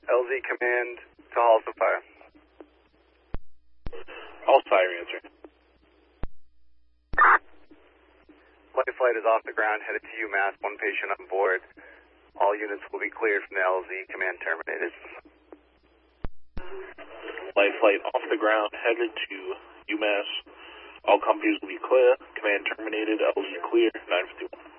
LZ Command to Halls of Fire. All fire answer. Light flight is off the ground, headed to UMass, one patient on board. All units will be cleared from the LZ, command terminated. Light flight off the ground, headed to UMass. All companies will be clear. Command terminated. LZ clear. 951.